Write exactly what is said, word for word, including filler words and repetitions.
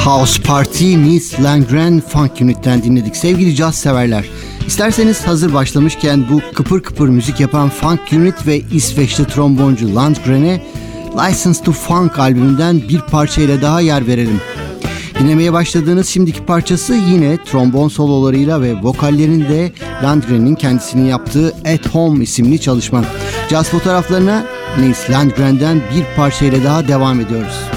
House Party Nils Landgren Funk Unit'ten dinledik sevgili caz severler. İsterseniz hazır başlamışken bu kıpır kıpır müzik yapan Funk Unit ve İsveçli tromboncu Landgren'e License to Funk albümünden bir parçayla daha yer verelim. Dinlemeye başladığınız şimdiki parçası yine trombon sololarıyla ve vokallerinde Landgren'in kendisinin yaptığı At Home isimli çalışma. Caz fotoğraflarına Nils Landgren'den bir parçayla daha devam ediyoruz.